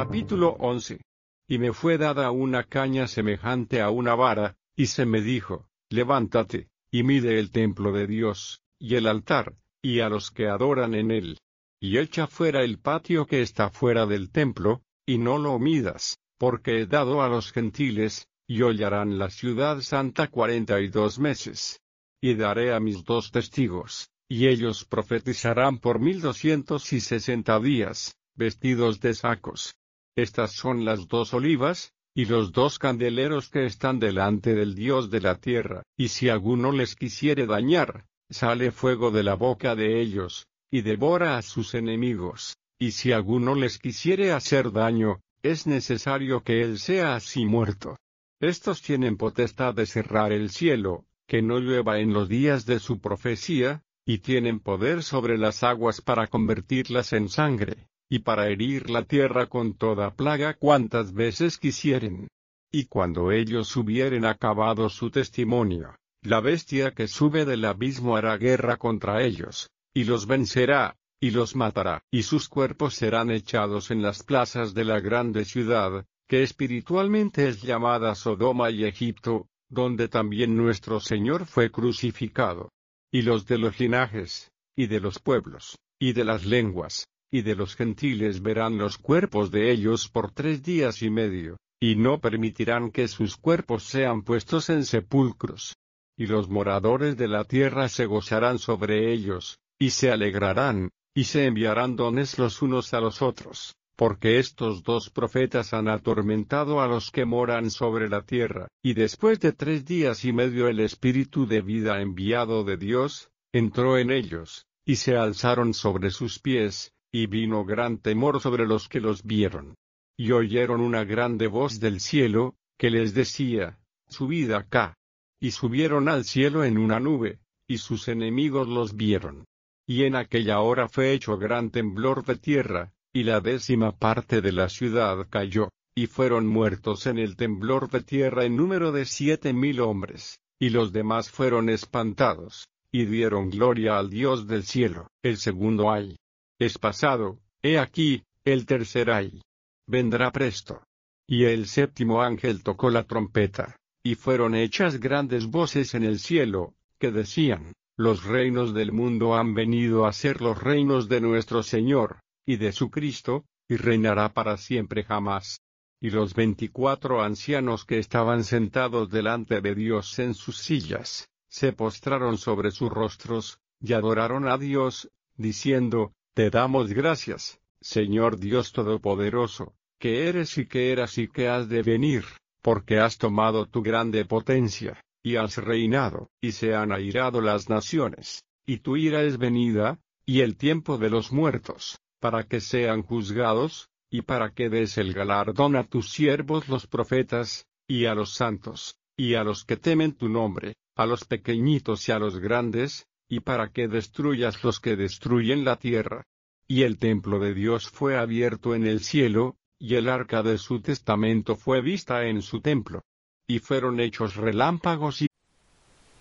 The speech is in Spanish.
Capítulo 11. Y me fue dada una caña semejante a una vara, y se me dijo, levántate, y mide el templo de Dios, y el altar, y a los que adoran en él. Y echa fuera el patio que está fuera del templo, y no lo midas, porque he dado a los gentiles, y hollarán la ciudad santa 42 meses. Y daré a mis 2 testigos, y ellos profetizarán por 1260 días, vestidos de sacos. Estas son las 2 olivas, y los 2 candeleros que están delante del Dios de la tierra, y si alguno les quisiere dañar, sale fuego de la boca de ellos, y devora a sus enemigos, y si alguno les quisiere hacer daño, es necesario que él sea así muerto. Estos tienen potestad de cerrar el cielo, que no llueva en los días de su profecía, y tienen poder sobre las aguas para convertirlas en sangre, y para herir la tierra con toda plaga cuantas veces quisieren. Y cuando ellos hubieren acabado su testimonio, la bestia que sube del abismo hará guerra contra ellos, y los vencerá, y los matará, y sus cuerpos serán echados en las plazas de la grande ciudad, que espiritualmente es llamada Sodoma y Egipto, donde también nuestro Señor fue crucificado. Y los de los linajes, y de los pueblos, y de las lenguas, y de los gentiles verán los cuerpos de ellos por 3 días y medio, y no permitirán que sus cuerpos sean puestos en sepulcros. Y los moradores de la tierra se gozarán sobre ellos, y se alegrarán, y se enviarán dones los unos a los otros, porque estos 2 profetas han atormentado a los que moran sobre la tierra. Y después de 3 días y medio el Espíritu de vida enviado de Dios, entró en ellos, y se alzaron sobre sus pies, y vino gran temor sobre los que los vieron. Y oyeron una grande voz del cielo, que les decía, subid acá. Y subieron al cielo en una nube, y sus enemigos los vieron. Y en aquella hora fue hecho gran temblor de tierra, y la 10ª parte de la ciudad cayó, y fueron muertos en el temblor de tierra en número de 7000 hombres, y los demás fueron espantados, y dieron gloria al Dios del cielo. El segundo ay es pasado, he aquí, el tercer ay vendrá presto. Y el 7º ángel tocó la trompeta, y fueron hechas grandes voces en el cielo, que decían, los reinos del mundo han venido a ser los reinos de nuestro Señor, y de su Cristo, y reinará para siempre jamás. Y los 24 ancianos que estaban sentados delante de Dios en sus sillas, se postraron sobre sus rostros, y adoraron a Dios, diciendo, te damos gracias, Señor Dios Todopoderoso, que eres y que eras y que has de venir, porque has tomado tu grande potencia, y has reinado, y se han airado las naciones, y tu ira es venida, y el tiempo de los muertos, para que sean juzgados, y para que des el galardón a tus siervos los profetas, y a los santos, y a los que temen tu nombre, a los pequeñitos y a los grandes, y para que destruyas los que destruyen la tierra. Y el templo de Dios fue abierto en el cielo, y el arca de su testamento fue vista en su templo. Y fueron hechos relámpagos y